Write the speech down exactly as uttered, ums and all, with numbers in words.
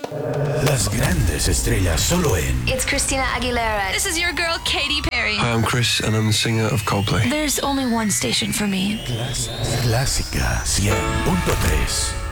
Las grandes estrellas solo en It's Christina Aguilera. This is your girl, Katy Perry. Hi, I'm Chris, and I'm the singer of Coldplay. There's only one station for me. Clásica cien punto tres.